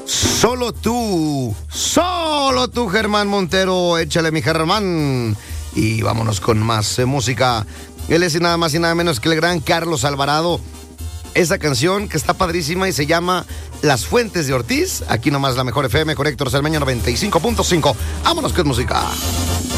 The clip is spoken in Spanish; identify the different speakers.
Speaker 1: Solo tú, Germán Montero. Échale, mi Germán. Y vámonos con más música. Él es nada más y nada menos que el gran Carlos Alvarado. Esa canción que está padrísima y se llama Las Fuentes de Ortiz. Aquí nomás la mejor FM con Héctor Salmeño 95.5. Vámonos con música.